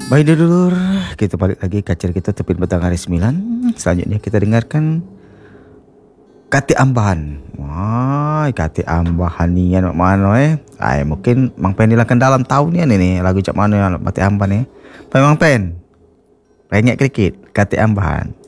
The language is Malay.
Baik dulur, kita balik lagi ke acara kita Tepi Petang hari 9. Selanjutnya kita dengarkan Kati Ambahan. Wah, Kati Ambahan ni yang mana mungkin Mang Pen dilahkan dalam tahun ni lagu cak mana yang Kati Ambahan ni. Pai Mang Pen. Rengek sedikit Kati Ambahan.